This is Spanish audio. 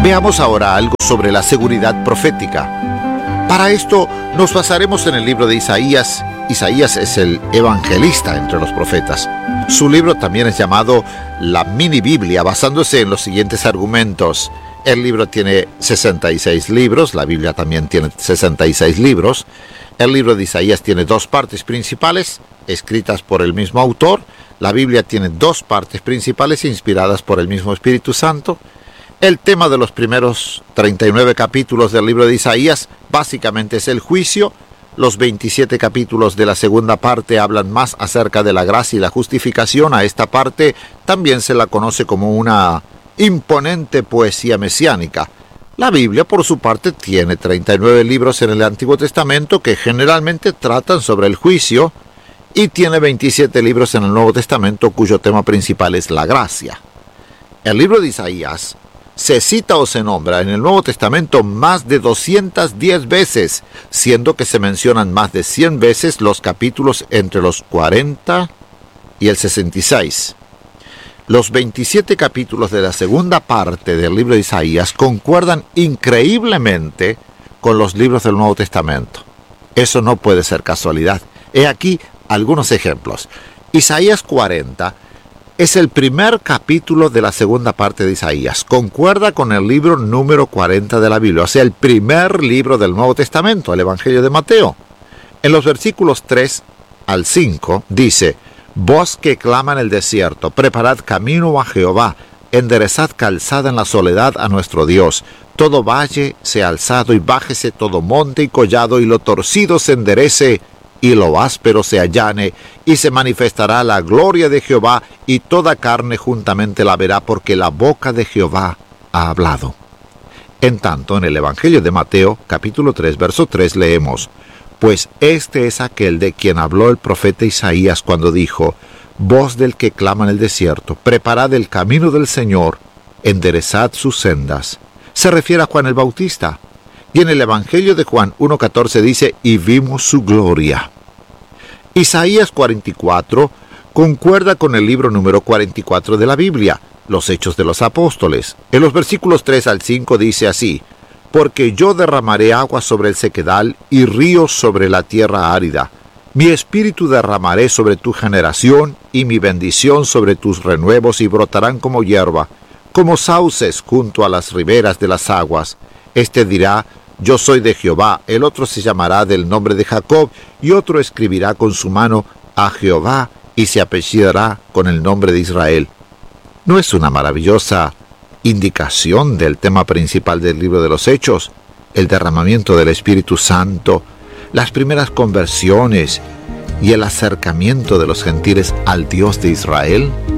Veamos ahora algo sobre la seguridad profética. Para esto nos basaremos en el libro de Isaías. Isaías es el evangelista entre los profetas. Su libro también es llamado la mini Biblia, basándose en los siguientes argumentos. El libro tiene 66 libros, la Biblia también tiene 66 libros. El libro de Isaías tiene dos partes principales, escritas por el mismo autor. La Biblia tiene dos partes principales inspiradas por el mismo Espíritu Santo. El tema de los primeros 39 capítulos del libro de Isaías básicamente es el juicio. Los 27 capítulos de la segunda parte hablan más acerca de la gracia y la justificación. A esta parte también se la conoce como una imponente poesía mesiánica. La Biblia, por su parte, tiene 39 libros en el Antiguo Testamento que generalmente tratan sobre el juicio y tiene 27 libros en el Nuevo Testamento cuyo tema principal es la gracia. El libro de Isaías se cita o se nombra en el Nuevo Testamento más de 210 veces, siendo que se mencionan más de 100 veces los capítulos entre los 40 y el 66. Los 27 capítulos de la segunda parte del libro de Isaías concuerdan increíblemente con los libros del Nuevo Testamento. Eso no puede ser casualidad. He aquí algunos ejemplos. Isaías 40 es el primer capítulo de la segunda parte de Isaías. Concuerda con el libro número 40 de la Biblia, o sea, el primer libro del Nuevo Testamento, el Evangelio de Mateo. En los versículos 3 al 5 dice: voz que clama en el desierto, preparad camino a Jehová, enderezad calzada en la soledad a nuestro Dios. Todo valle sea alzado y bájese todo monte y collado, y lo torcido se enderece y lo áspero se allane, y se manifestará la gloria de Jehová, y toda carne juntamente la verá, porque la boca de Jehová ha hablado. En tanto, en el Evangelio de Mateo, capítulo 3, verso 3, leemos: pues este es aquel de quien habló el profeta Isaías cuando dijo: voz del que clama en el desierto, preparad el camino del Señor, enderezad sus sendas. Se refiere a Juan el Bautista. Y en el Evangelio de Juan 1:14 dice: y vimos su gloria. Isaías 44 concuerda con el libro número 44 de la Biblia, los Hechos de los Apóstoles. En los versículos 3 al 5 dice así: porque yo derramaré agua sobre el sequedal y ríos sobre la tierra árida. Mi espíritu derramaré sobre tu generación y mi bendición sobre tus renuevos, y brotarán como hierba, como sauces junto a las riberas de las aguas. Este dirá: yo soy de Jehová. El otro se llamará del nombre de Jacob, y otro escribirá con su mano: a Jehová, y se apellidará con el nombre de Israel. ¿No es una maravillosa indicación del tema principal del libro de los Hechos? El derramamiento del Espíritu Santo, las primeras conversiones y el acercamiento de los gentiles al Dios de Israel.